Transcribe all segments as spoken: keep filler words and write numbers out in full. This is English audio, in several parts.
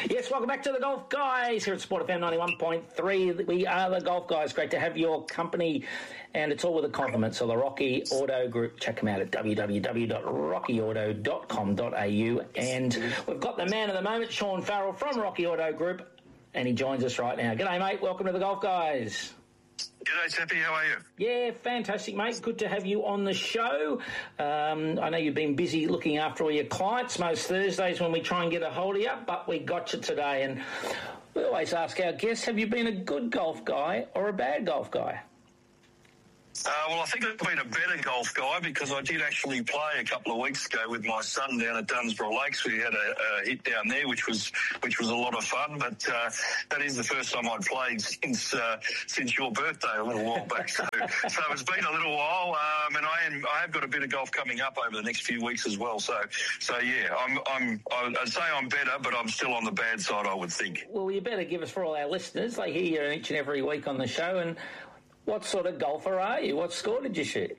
Yes, welcome back to the Golf Guys here at Sport F M ninety-one point three. We are the Golf Guys. Great to have your company, and it's all with the compliments of the Rocky Auto Group. Check them out at w w w dot rocky auto dot com dot a u. And we've got the man of the moment, Sean Farrell from Rocky Auto Group, and he joins us right now. G'day, mate. Welcome to the Golf Guys. G'day, Tappy. How are you? Yeah, fantastic, mate. Good to have you on the show. Um, I know you've been busy looking after all your clients most Thursdays when we try and get a hold of you, but we got you today. And we always ask our guests, have you been a good golf guy or a bad golf guy? Uh, well, I think I've been a better golf guy because I did actually play a couple of weeks ago with my son down at Dunsborough Lakes. We had a, a hit down there, which was which was a lot of fun. But uh, that is the first time I'd played since uh, since your birthday a little while back. So, so it's been a little while, um, and I am I have got a bit of golf coming up over the next few weeks as well. So, so yeah, I'm I'm I'd say I'm better, but I'm still on the bad side, I would think. Well, you better give us for all our listeners. They hear you each and every week on the show, and what sort of golfer are you? What score did you shoot?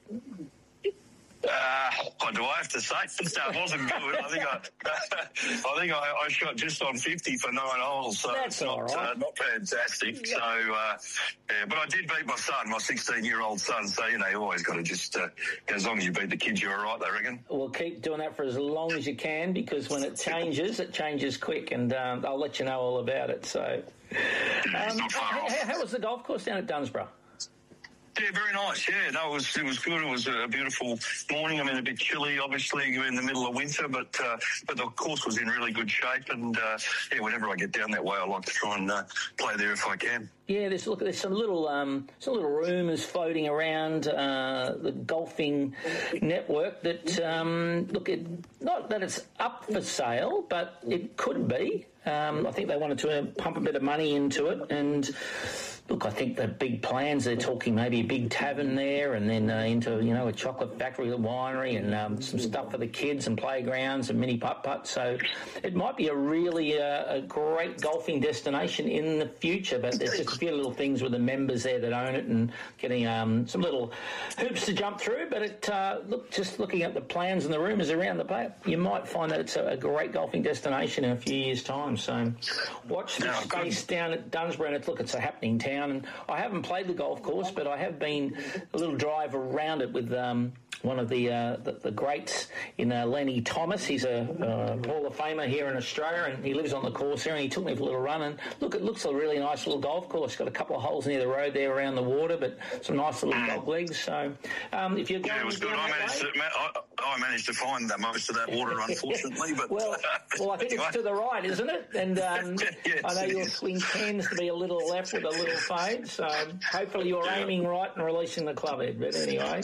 Uh, what do I have to say? That wasn't good. I think I, I think I, I shot just on fifty for nine holes, so That's it's not all right. uh, not fantastic. Yeah. So, uh, yeah, but I did beat my son, my sixteen-year-old son. So you know, you always got to just uh, as long as you beat the kids, you're all right. I reckon. Well, keep doing that for as long as you can, because when it changes, it changes quick, and um, I'll let you know all about it. So, Yeah, it's um, not far how, off. how was the golf course down at Dunsborough? Yeah, very nice. Yeah, no, it was it was good. It was a beautiful morning. I mean, a bit chilly, obviously, you're in the middle of winter, but uh, but the course was in really good shape. And uh, yeah, whenever I get down that way, I like to try and uh, play there if I can. Yeah, there's look. There's some little um, some little rumours floating around uh, the golfing network that um, look, it, not that it's up for sale, but it could be. Um, I think they wanted to pump a bit of money into it, and look, I think the big plans, they're talking maybe a big tavern there, and then uh, into, you know, a chocolate factory, a winery, and um, some stuff for the kids and playgrounds and mini putt-putt. So it might be a really uh, a great golfing destination in the future, but there's just a few little things with the members there that own it and getting um, some little hoops to jump through. But it uh, look, just looking at the plans and the rumours around the place, you might find that it's a, a great golfing destination in a few years' time. So watch the space down at Dunsborough, and it's, look, it's a happening town. And I haven't played the golf course, but I have been a little drive around it with um, one of the, uh, the the greats in uh, Lenny Thomas. He's a uh, Hall of Famer here in Australia, and he lives on the course here, and he took me for a little run. And look, it looks a really nice little golf course. Got a couple of holes near the road there around the water, but some nice little dog legs. So um, if you're going, Yeah, it was good. I managed, to, I, I managed to find that most of that water, unfortunately. But well, well, I think anyway. it's to the right, isn't it? And um, Yes, I know it your is. swing tends to be a little left with a little fade. So hopefully you're Yeah. aiming right and releasing the club head. But anyway.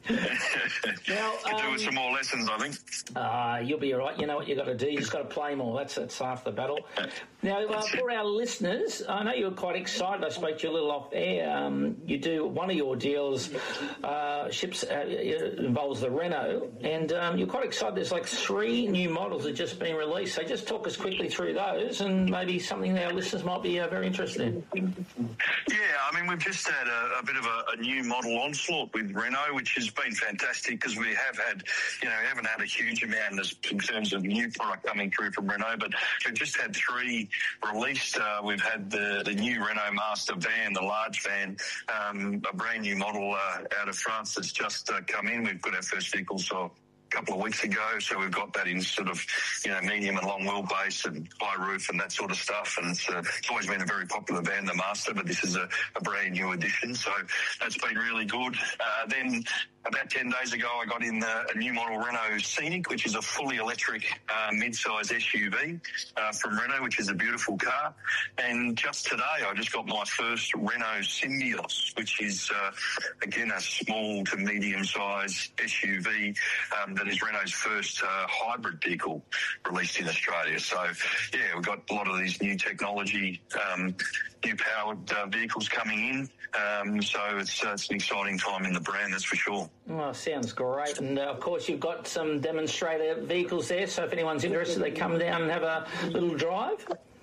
Now, Could do um, with some more lessons, I think. Uh, you'll be all right. You know what you've got to do. You've just got to play more. That's that's half the battle. Now, uh, for our listeners, I know you're quite excited. I spoke to you a little off air. Um, you do one of your deals, uh, ships uh, involves the Renault, and um, you're quite excited. There's like three new models that just been released. So just talk us quickly through those, and maybe something that our listeners might be uh, very interested in. Yeah, I mean, we've just had a, a bit of a, a new model onslaught with Renault, which has been fantastic because we have had, you know, we haven't had a huge amount as, in terms of new product coming through from Renault, but we've just had three released. Uh, we've had the, the new Renault Master van, the large van, um, a brand new model uh, out of France that's just uh, come in. We've got our first vehicle, so couple of weeks ago, so we've got that in sort of, you know, medium and long wheelbase and high roof and that sort of stuff, and it's, uh, it's always been a very popular van, the Master, but this is a, a brand new addition, so that's been really good. Uh, then about ten days ago, I got in the, a new model Renault Scenic, which is a fully electric uh, mid-size S U V uh, from Renault, which is a beautiful car. And just today, I just got my first Renault Symbioz, which is, uh, again, a small to medium-size S U V um, that is Renault's first uh, hybrid vehicle released in Australia. So, yeah, we've got a lot of these new technology, um, new powered uh, vehicles coming in. Um, so it's, uh, it's an exciting time in the brand, that's for sure. Well, sounds great. And, uh, of course, you've got some demonstrator vehicles there, so if anyone's interested, they come down and have a little drive.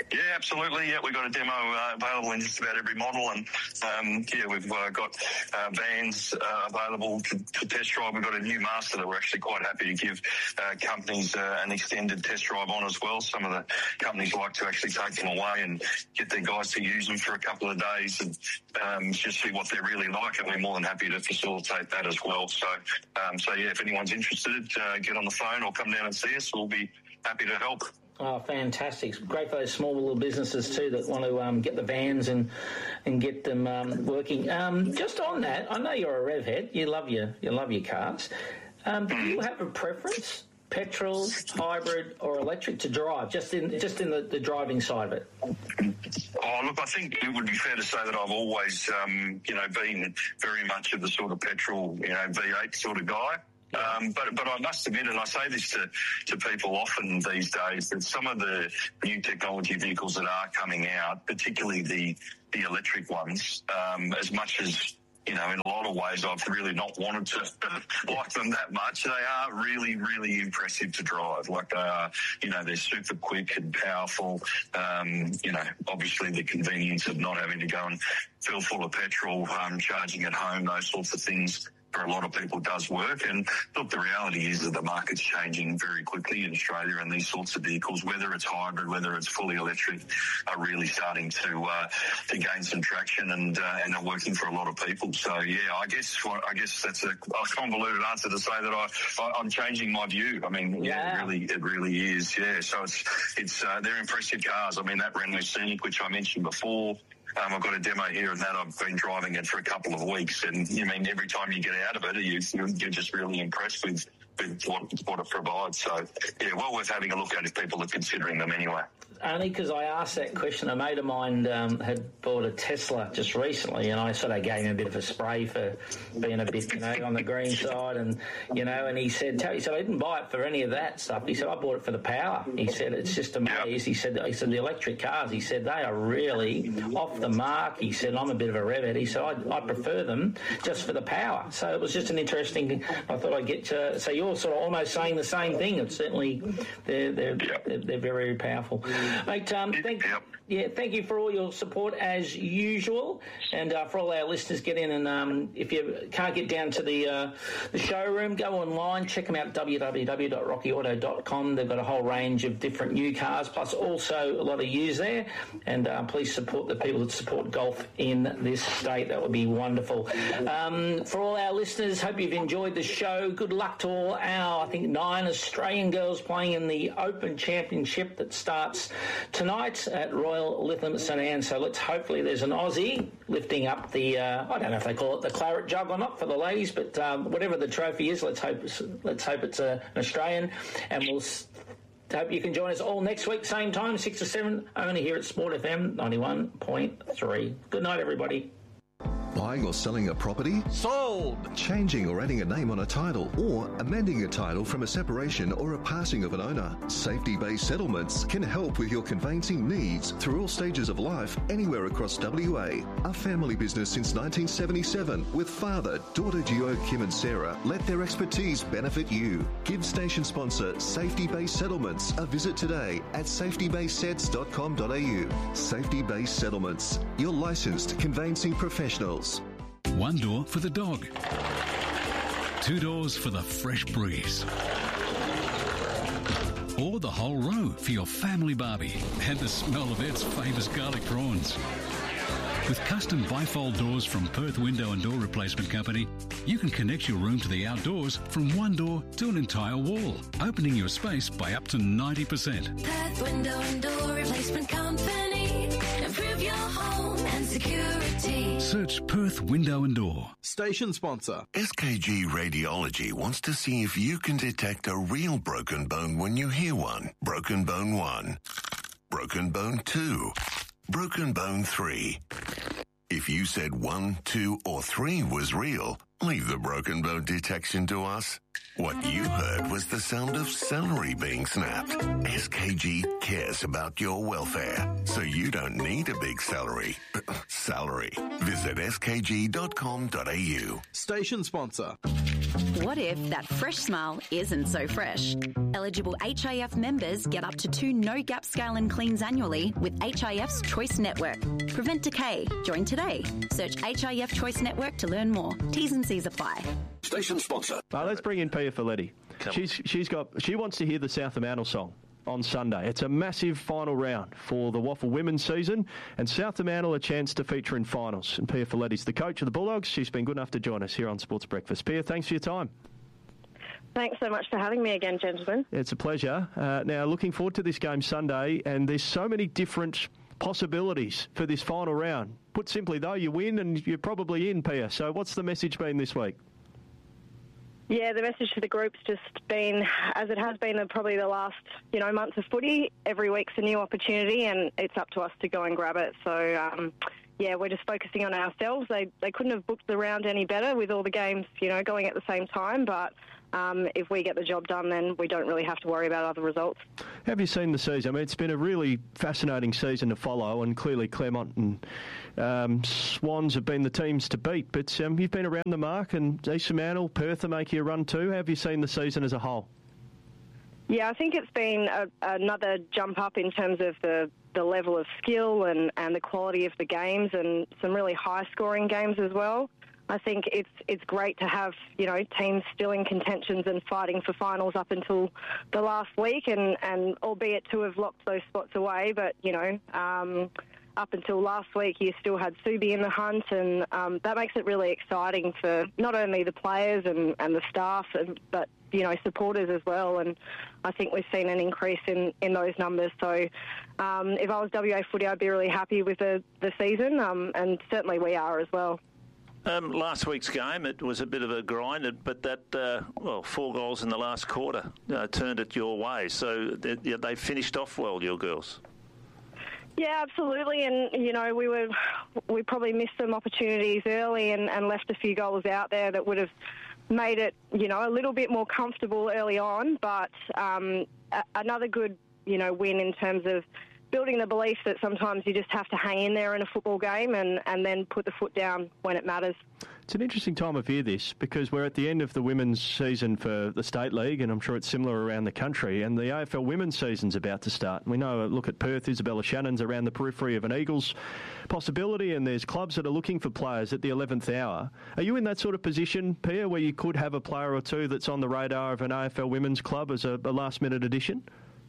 Yeah, absolutely. Yeah, we've got a demo uh, available in just about every model, and um, yeah, we've uh, got uh, vans uh, available to, to test drive. We've got a new Master that we're actually quite happy to give uh, companies uh, an extended test drive on as well. Some of the companies like to actually take them away and get their guys to use them for a couple of days and um, just see what they're really like, and we're more than happy to facilitate that as well. So, um, so yeah, if anyone's interested, uh, get on the phone or come down and see us. We'll be happy to help. Oh, fantastic. It's great for those small little businesses too that want to um, get the vans and and get them um, working. Um, just on that, I know you're a rev head. You love your, you love your cars. Um, do you have a preference, petrol, hybrid or electric to drive, just in just in the, the driving side of it? Oh, look, I think it would be fair to say that I've always, um, you know, been very much of the sort of petrol, you know, V eight sort of guy. Um, but but I must admit, and I say this to, to people often these days, that some of the new technology vehicles that are coming out, particularly the, the electric ones, um, as much as, you know, in a lot of ways I've really not wanted to like them that much, they are really, really impressive to drive. Like they are, you know, they're super quick and powerful. Um, you know, obviously the convenience of not having to go and fill full of petrol, um, charging at home, those sorts of things, for a lot of people does work. And look, the reality is that the market's changing very quickly in Australia, and these sorts of vehicles, whether it's hybrid, whether it's fully electric, are really starting to uh, to gain some traction and uh, and are working for a lot of people. So yeah, I guess I guess that's a, a convoluted answer to say that I, I I'm changing my view. I mean, yeah, yeah, it really it really is. Yeah, so it's it's uh, they're impressive cars. I mean, that Renault Scenic, which I mentioned before. Um, I've got a demo here and that I've been driving it for a couple of weeks, and you mean every time you get out of it, you, you're just really impressed with, with what, what it provides. So, yeah, well worth having a look at if people are considering them anyway. Only because I asked that question. A mate of mine um, had bought a Tesla just recently, and I sort of gave him a bit of a spray for being a bit, you know, on the green side, and you know, and he said, he said I didn't buy it for any of that stuff. He said I bought it for the power. He said it's just amazing. He said, he said the electric cars. He said they are really off the mark. He said I'm a bit of a rev head. He said I, I prefer them just for the power. So it was just an interesting. I thought I'd get to. So you're sort of almost saying the same thing. It's certainly they're they're they're, they're very, very powerful. Mate, um, thank, yeah, thank you for all your support as usual, and uh, for all our listeners, get in and um, if you can't get down to the uh, the showroom, go online, check them out, w w w dot rocky auto dot com. They've got a whole range of different new cars, plus also a lot of used there, and uh, please support the people that support golf in this state. That would be wonderful. Um, for all our listeners, hope you've enjoyed the show. Good luck to all our, I think, nine Australian girls playing in the Open Championship that starts tonight at Royal Lytham St Anne. So let's hopefully there's an Aussie lifting up the uh, I don't know if they call it the claret jug or not for the ladies, but um, whatever the trophy is, let's hope let's hope it's a, an Australian, and we'll hope you can join us all next week, same time, six to seven, only here at Sport F M ninety-one point three. Good night, everybody. Buying or selling a property? Sold! Changing or adding a name on a title, or amending a title from a separation or a passing of an owner. Safety-based settlements can help with your conveyancing needs through all stages of life, anywhere across W A. A family business since nineteen seventy-seven, with father, daughter duo Kim and Sarah, let their expertise benefit you. Give station sponsor Safety-Based Settlements a visit today at safety based sets dot com dot a u. Safety-Based Settlements, your licensed conveyancing professionals. One door for the dog. Two doors for the fresh breeze. Or the whole row for your family barbie and the smell of Ed's famous garlic prawns. With custom bifold doors from Perth Window and Door Replacement Company, you can connect your room to the outdoors from one door to an entire wall, opening your space by up to ninety percent. Perth Window and Door Replacement Company. Improve your home and security. Search Perth Window and Door. Station sponsor. S K G Radiology wants to see if you can detect a real broken bone when you hear one. Broken bone one. Broken bone two. Broken bone three. If you said one, two, or three was real, leave the broken bone detection to us. What you heard was the sound of celery being snapped. S K G cares about your welfare, so you don't need a big celery. Salary. Visit s k g dot com dot a u. Station sponsor. What if that fresh smile isn't so fresh? Eligible H I F members get up to two no-gap scale and cleans annually with H I F's Choice Network. Prevent decay. Join today. Search H I F Choice Network to learn more. T's and C's apply. Station sponsor. Uh, let's bring in Pia Folletti. She's she's got she wants to hear the South Fremantle song on Sunday. It's a massive final round for the Waffle women's season, and South Fremantle a chance to feature in finals. And Pia Folletti's the coach of the Bulldogs. She's been good enough to join us here on Sports Breakfast. Pia, thanks for your time. Thanks so much for having me again, gentlemen. It's a pleasure. Uh, now, looking forward to this game Sunday, and there's so many different possibilities for this final round. Put simply, though, you win and you're probably in, Pia. So what's the message been this week? Yeah, the message to the group's just been, as it has been probably the last, you know, months of footy, every week's a new opportunity and it's up to us to go and grab it. So, um, yeah, we're just focusing on ourselves. They they couldn't have booked the round any better with all the games, you know, going at the same time. But um, if we get the job done, then we don't really have to worry about other results. Have you seen the season? I mean, it's been a really fascinating season to follow, and clearly Claremont and um, Swans have been the teams to beat. But um, you've been around the mark, and East Fremantle, Perth are making a run too. How have you seen the season as a whole? Yeah, I think it's been a, another jump up in terms of the, the level of skill and, and the quality of the games, and some really high-scoring games as well. I think it's it's great to have, you know, teams still in contentions and fighting for finals up until the last week, and, and albeit to have locked those spots away, but, you know, um, up until last week you still had Subi in the hunt, and um, that makes it really exciting for not only the players and, and the staff, and, but, you know, supporters as well. And I think we've seen an increase in, in those numbers. So um, if I was W A Footy, I'd be really happy with the, the season, um, and certainly we are as well. Um, last week's game, it was a bit of a grind, but that, uh, well, four goals in the last quarter uh, turned it your way. So they, they finished off well, your girls. Yeah, absolutely. And, you know, we were we probably missed some opportunities early and, and left a few goals out there that would have made it, you know, a little bit more comfortable early on. But um, a- another good, you know, win in terms of building the belief that sometimes you just have to hang in there in a football game and, and then put the foot down when it matters. It's an interesting time of year, this, because we're at the end of the women's season for the State League, and I'm sure it's similar around the country, and the A F L women's season's about to start. We know, look at Perth, Isabella Shannon's around the periphery of an Eagles possibility, and there's clubs that are looking for players at the eleventh hour. Are you in that sort of position, Pia, where you could have a player or two that's on the radar of an A F L women's club as a, a last-minute addition?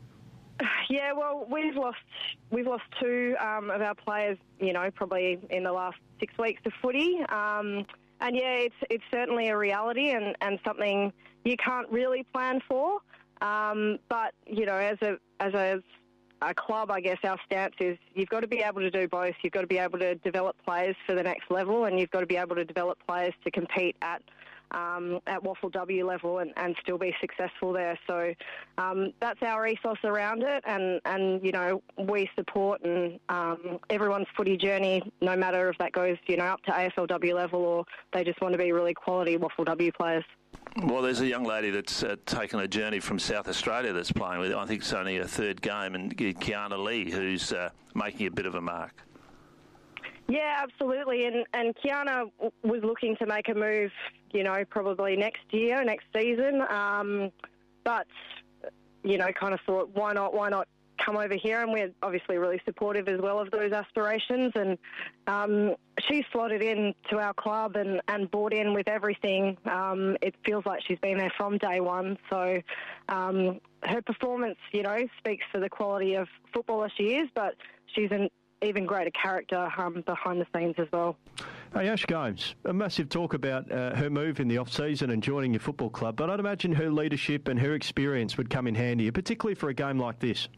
Yeah, well, we've lost we've lost two um, of our players, you know, probably in the last six weeks to footy. Um, and yeah, it's it's certainly a reality and, and something you can't really plan for. Um, but you know, as a as a, a club, I guess our stance is you've got to be able to do both. You've got to be able to develop players for the next level, and you've got to be able to develop players to compete at Um, at Waffle W level and, and still be successful there. So um, that's our ethos around it, and, and you know, we support and um, everyone's footy journey, no matter if that goes, you know, up to A F L W level or they just want to be really quality Waffle W players. Well, there's a young lady that's uh, taken a journey from South Australia that's playing with, I think it's only her third game, and Kiana Lee, who's uh, making a bit of a mark. Yeah, absolutely. And, and Kiana was looking to make a move, you know, probably next year, next season. Um, but, you know, kind of thought, why not, why not come over here? And we're obviously really supportive as well of those aspirations. And um, she's slotted in to our club and, and bought in with everything. Um, it feels like she's been there from day one. So um, her performance, you know, speaks for the quality of footballer she is, but she's an even greater character um, behind the scenes as well. Hey, Ash Gomes, a massive talk about uh, her move in the off-season and joining your football club, but I'd imagine her leadership and her experience would come in handy, particularly for a game like this.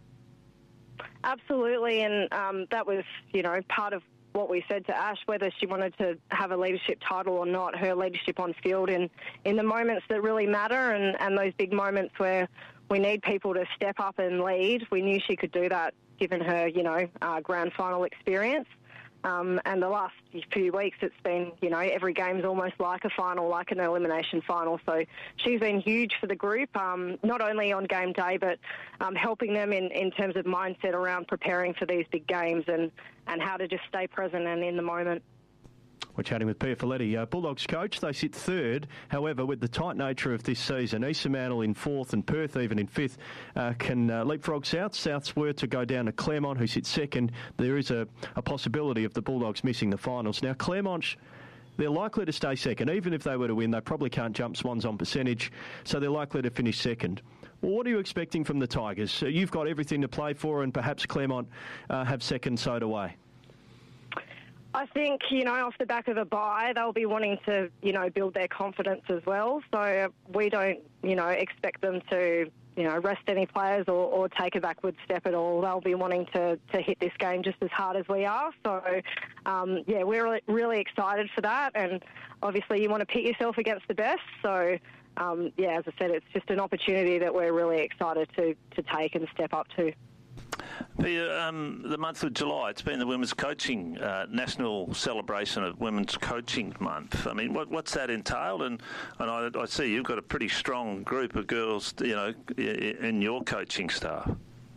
Absolutely, and um, that was, you know, part of what we said to Ash, whether she wanted to have a leadership title or not, her leadership on field in, in the moments that really matter and, and those big moments where we need people to step up and lead. We knew she could do that given her, you know, uh, grand final experience. Um, and the last few weeks it's been, you know, every game's almost like a final, like an elimination final. So she's been huge for the group, um, not only on game day, but um, helping them in, in terms of mindset around preparing for these big games and, and how to just stay present and in the moment. We're chatting with Pia Folletti, uh, Bulldogs coach. They sit third. However, with the tight nature of this season, East Fremantle in fourth and Perth even in fifth uh, can uh, leapfrog South. Souths were to go down to Claremont, who sits second. There is a, a possibility of the Bulldogs missing the finals. Now, Claremont, they're likely to stay second. Even if they were to win, they probably can't jump Swans on percentage, so they're likely to finish second. Well, what are you expecting from the Tigers? Uh, you've got everything to play for, and perhaps Claremont uh, have second sewed away. I think, you know, off the back of a bye, they'll be wanting to, you know, build their confidence as well. So we don't, you know, expect them to, you know, rest any players or, or take a backward step at all. They'll be wanting to, to hit this game just as hard as we are. So, um, yeah, we're really, really excited for that. And obviously you want to pit yourself against the best. So, um, yeah, as I said, it's just an opportunity that we're really excited to, to take and step up to. The, um, the month of July, it's been the Women's Coaching uh, National Celebration of Women's Coaching Month. I mean, what, what's that entailed? And, and I, I see you've got a pretty strong group of girls, you know, in your coaching staff.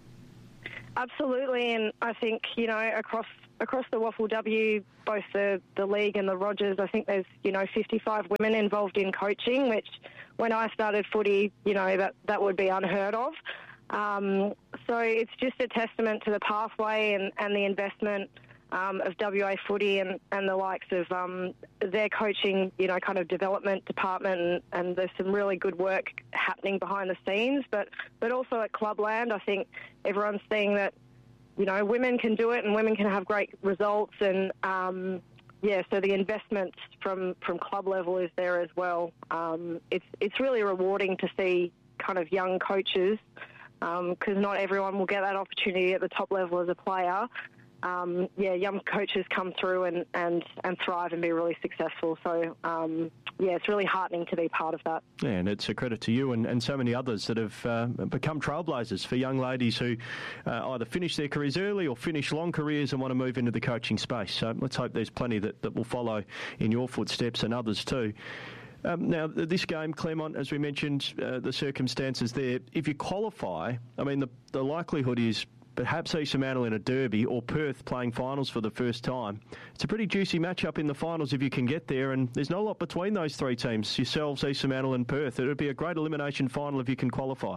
Absolutely, and I think, you know, across across the W A F L W, both the, the league and the Rogers, I think there's, you know, fifty-five women involved in coaching, which when I started footy, you know, that, that would be unheard of. Um, so it's just a testament to the pathway and, and the investment um, of W A footy and, and the likes of um, their coaching, you know, kind of development department, and, and there's some really good work happening behind the scenes. But, but also at Clubland, I think everyone's seeing that, you know, women can do it and women can have great results. And, um, yeah, so the investment from, from club level is there as well. Um, it's, it's really rewarding to see kind of young coaches, because um, not everyone will get that opportunity at the top level as a player. Um, yeah, young coaches come through and, and, and thrive and be really successful. So, um, yeah, it's really heartening to be part of that. Yeah, and it's a credit to you and, and so many others that have uh, become trailblazers for young ladies who uh, either finish their careers early or finish long careers and want to move into the coaching space. So let's hope there's plenty that, that will follow in your footsteps and others too. Um, now, this game, Claremont, as we mentioned, uh, the circumstances there, if you qualify, I mean, the, the likelihood is perhaps East Fremantle in a derby or Perth playing finals for the first time. It's a pretty juicy matchup in the finals if you can get there, and there's no lot between those three teams, yourselves, East Fremantle and Perth. It would be a great elimination final if you can qualify.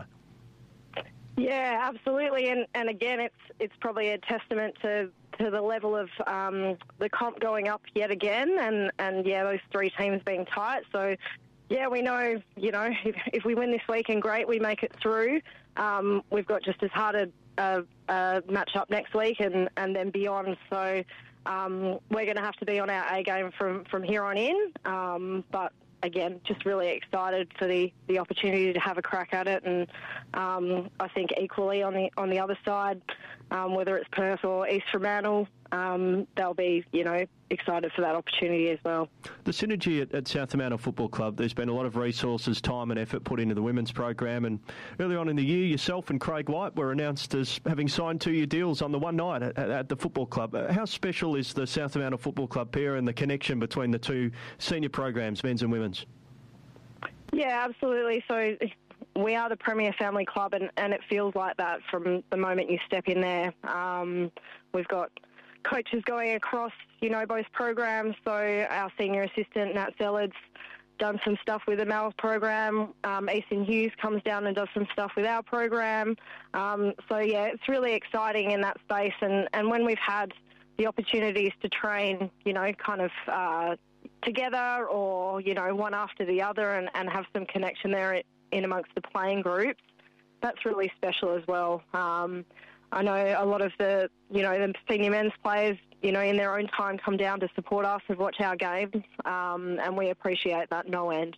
Yeah, absolutely, and, and again, it's it's probably a testament to to the level of um, the comp going up yet again, and, and yeah, those three teams being tight. So, yeah, we know, you know, if, if we win this weekend, great, we make it through. Um, we've got just as hard a, a, a match up next week and, and then beyond. So um, we're going to have to be on our A game from, from here on in. Um, but again, just really excited for the, the opportunity to have a crack at it, and um, I think equally on the on the other side, um, whether it's Perth or East Fremantle, um, they'll be, you know, excited for that opportunity as well. The synergy at, at South Fremantle Football Club, there's been a lot of resources, time and effort put into the women's program, and early on in the year, yourself and Craig White were announced as having signed two-year deals on the one night at, at, at the football club. How special is the South Fremantle Football Club, Pia, and the connection between the two senior programs, men's and women's? Yeah, absolutely. So we are the premier family club, and, and it feels like that from the moment you step in there. Um, we've got coaches going across, you know, both programs. So our senior assistant, Nat Zellard's done some stuff with the male program. Um, Ethan Hughes comes down and does some stuff with our program. Um, so, yeah, it's really exciting in that space. And, and when we've had the opportunities to train, you know, kind of uh, together or, you know, one after the other and, and have some connection there in amongst the playing groups, that's really special as well. Um, I know a lot of the, you know, the senior men's players, you know, in their own time come down to support us and watch our games, um, and we appreciate that no end.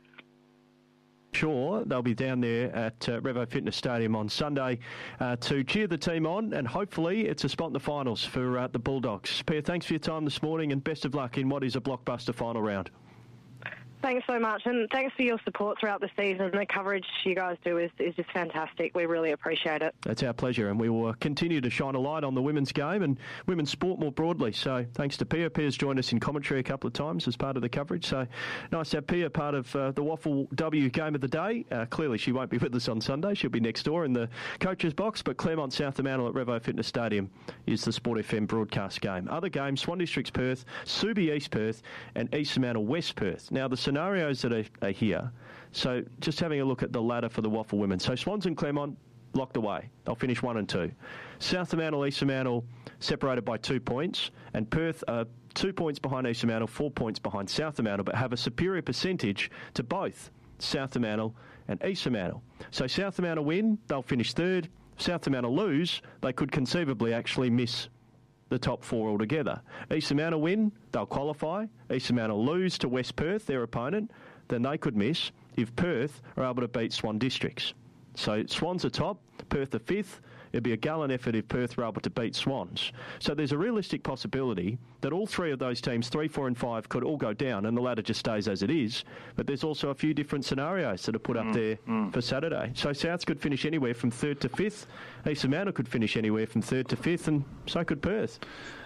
Sure, they'll be down there at uh, Revo Fitness Stadium on Sunday uh, to cheer the team on, and hopefully it's a spot in the finals for uh, the Bulldogs. Pia, thanks for your time this morning and best of luck in what is a blockbuster final round. Thanks so much, and thanks for your support throughout the season. The coverage you guys do is, is just fantastic. We really appreciate it. That's our pleasure, and we will continue to shine a light on the women's game and women's sport more broadly. So thanks to Pia. Pia's joined us in commentary a couple of times as part of the coverage. So nice to have Pia part of uh, the Waffle W game of the day. Uh, clearly she won't be with us on Sunday. She'll be next door in the coach's box, but Claremont South Fremantle at Revo Fitness Stadium is the Sport F M broadcast game. Other games, Swan Districts Perth, Subi East Perth and East Fremantle West Perth. Now the scenarios that are, are here, so just having a look at the ladder for the Waffle women. So Swans and Claremont locked away. They'll finish one and two. South Fremantle, East Fremantle separated by two points, and Perth are two points behind East Fremantle, four points behind South Fremantle, but have a superior percentage to both South Fremantle and East Fremantle. So South Fremantle win, they'll finish third. South Fremantle lose, they could conceivably actually miss the top four altogether. East Fremantle win, they'll qualify. East Fremantle lose to West Perth, their opponent, then they could miss if Perth are able to beat Swan Districts. So Swans are top, Perth are fifth. It'd be a gallant effort if Perth were able to beat Swans. So there's a realistic possibility that all three of those teams, three, four and five, could all go down and the ladder just stays as it is. But there's also a few different scenarios that are put up mm, there mm. for Saturday. So Souths could finish anywhere from third to fifth. East Fremantle could finish anywhere from third to fifth, and so could Perth.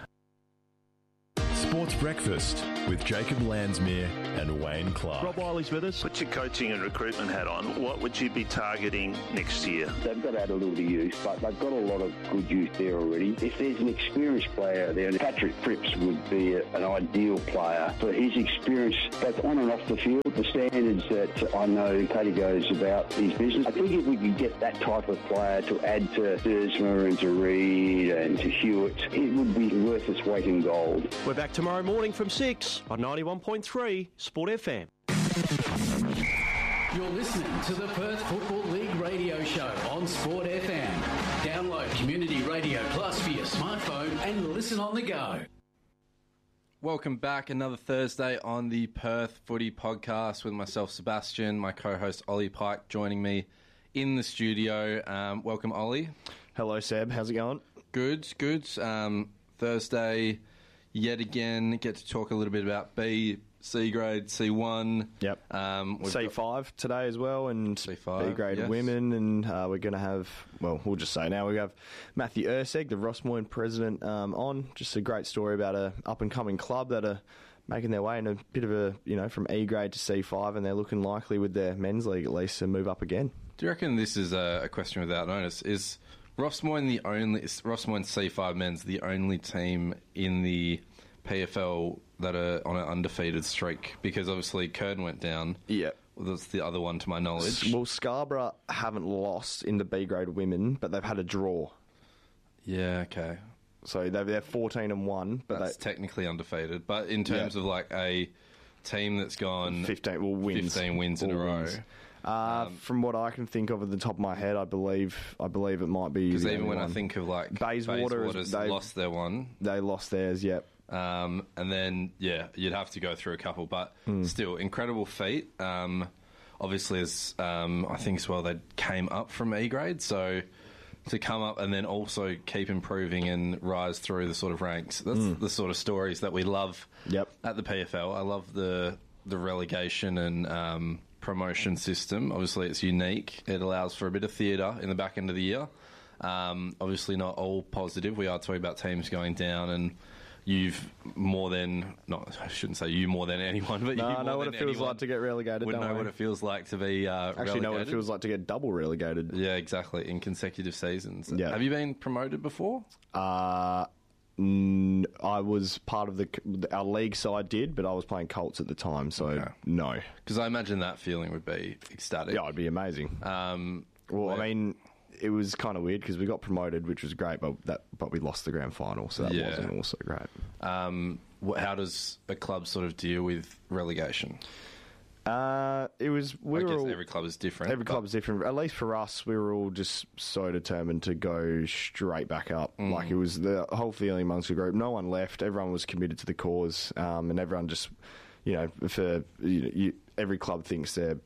Sports Breakfast with Jacob Landsmere and Wayne Clark. Rob Wiley's with us. Put your coaching and recruitment hat on. What would you be targeting next year? They've got to add a little to youth, but they've got a lot of good youth there already. If there's an experienced player there, Patrick Phipps would be a, an ideal player for his experience, both on and off the field. The standards that I know Katie goes about his business. I think if we could get that type of player to add to Dersma and to Reid and to Hewitt, it would be worth its weight in gold. We're back tomorrow morning from six on ninety-one point three Sport F M. You're listening to the Perth Football League radio show on Sport F M. Download Community Radio Plus for your smartphone and listen on the go. Welcome back, another Thursday on the Perth Footy Podcast with myself, Sebastian, my co-host Ollie Pike joining me in the studio. Um, welcome, Ollie. Hello, Seb. How's it going? Good, good. Um, Thursday, yet again, get to talk a little bit about B, C grade, C one. Yep. Um, C five got today as well, and C five, B grade yes. women, and uh, we're going to have, well, we'll just say now, we have Matthew Urseg, the Ross Moyne president, um, on. Just a great story about a up-and-coming club that are making their way in a bit of a, you know, from E grade to C five, and they're looking likely with their men's league at least to move up again. Do you reckon this is a, a question without notice? Is Ross Moyne the only, is Ross Moyne C five men's the only team in the P F L that are on an undefeated streak? Because obviously Curtin went down. Yeah. Well, that's the other one to my knowledge. Well, Scarborough haven't lost in the B grade women, but they've had a draw. Yeah, okay. So they're, they're fourteen and one, but that's they, technically undefeated. But in terms yeah. of like a team that's gone fifteen, well, wins, fifteen wins in a row. Wins. Uh, um, from what I can think of at the top of my head, I believe I believe it might be. Because even when one. I think of like Bayswater, Bayswater's lost their one. They lost theirs, yep. Um, and then, yeah, you'd have to go through a couple, but mm. still, incredible feat. Um, obviously, as um, I think as well, they came up from E grade, so to come up and then also keep improving and rise through the sort of ranks, that's mm. the sort of stories that we love yep. at the P F L. I love the the relegation and um, promotion system. Obviously, it's unique. It allows for a bit of theatre in the back end of the year. Um, obviously, not all positive. We are talking about teams going down, and you've more than, not, I shouldn't say you more than anyone, but no, you I know what it feels like to get relegated. Wouldn't know worry. what it feels like to be uh, Actually relegated. know what it feels like to get double relegated. Yeah, exactly, in consecutive seasons. Yeah. Have you been promoted before? Uh, n- I was part of the, our league side did, but I was playing Colts at the time, so okay. no. Because I imagine that feeling would be ecstatic. Yeah, it'd be amazing. Um, well, where, I mean, it was kind of weird because we got promoted, which was great, but that but we lost the grand final, so that yeah. wasn't also great. Um, wh- how does a club sort of deal with relegation? Uh, it was. We I were guess all, every club is different. Every club is different. At least for us, we were all just so determined to go straight back up. Mm. Like it was the whole feeling amongst the group. No one left. Everyone was committed to the cause, um, and everyone just, you know, for you know, you, every club thinks they're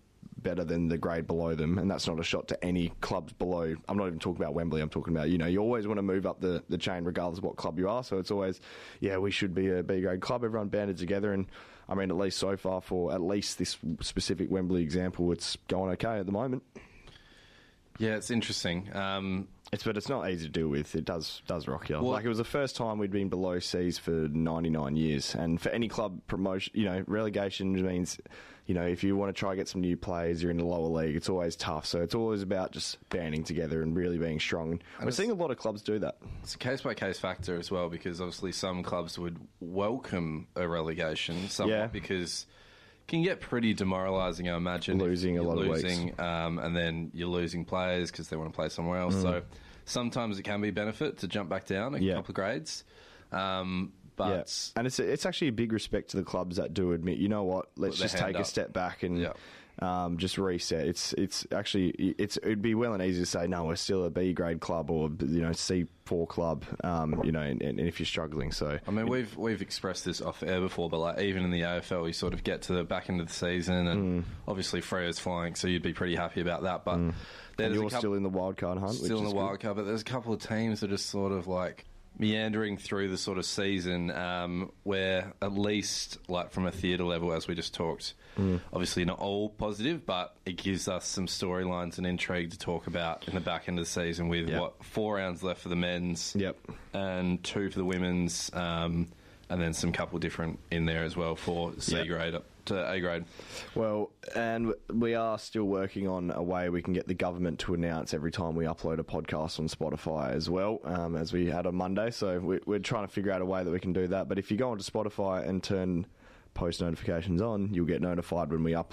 better than the grade below them, and that's not a shot to any clubs below. I'm not even talking about Wembley. I'm talking about, you know, you always want to move up the, the chain regardless of what club you are. So it's always, yeah, we should be a B grade club. Everyone banded together, and I mean, at least so far for at least this specific Wembley example, it's going okay at the moment. Yeah, it's interesting. Um, it's but it's not easy to deal with. It does does rock you. Well, like, it was the first time we'd been below C's for ninety-nine years, and for any club promotion, you know, relegation means, you know, if you want to try to get some new players, you're in the lower league. It's always tough. So it's always about just banding together and really being strong. And And we're it's- seeing a lot of clubs do that. It's a case-by-case factor as well, because obviously some clubs would welcome a relegation somewhat Yeah. because it can get pretty demoralising, I imagine. if Losing a you're lot of weeks. losing, um, and then you're losing players because they want to play somewhere else. Mm. So sometimes it can be a benefit to jump back down a Yeah. couple of grades. Um, but Yeah. And it's it's actually a big respect to the clubs that do admit, you know what, let's Put their just hand take a up. step back and um, just reset. It's it's actually it's it'd be well and easy to say no, we're still a B grade club or, you know, C four club. Um, you know, and, and if you're struggling, so I mean, we've we've expressed this off air before, but like even in the A F L, you sort of get to the back end of the season, and Mm. obviously Freya's flying, so you'd be pretty happy about that. But Mm. there's And a you're couple- still in the wild card hunt. still in which the is wild card, but there's a couple of teams that are just sort of like meandering through the sort of season um, where at least like from a theatre level, as we just talked, Mm. obviously not all positive, but it gives us some storylines and intrigue to talk about in the back end of the season with Yep. what four rounds left for the men's yep. and two for the women's, um, and then some couple different in there as well for C Yep. grade up to A grade. Well, and we are still working on a way we can get the government to announce every time we upload a podcast on Spotify as well, um, as we had on Monday. So we, we're trying to figure out a way that we can do that. But if you go onto Spotify and turn post notifications on, you'll get notified when we upload